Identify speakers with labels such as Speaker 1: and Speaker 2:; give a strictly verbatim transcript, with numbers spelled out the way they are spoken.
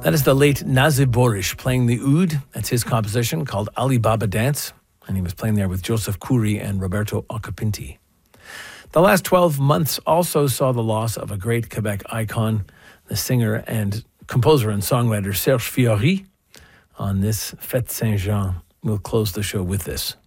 Speaker 1: That is the late Nazib Borish playing the oud. That's his composition called Ali Baba Dance. And he was playing there with Joseph Khoury and Roberto Occhipinti. The last twelve months also saw the loss of a great Quebec icon, the singer and composer and songwriter Serge Fiori. On this Fête Saint-Jean, we'll close the show with this.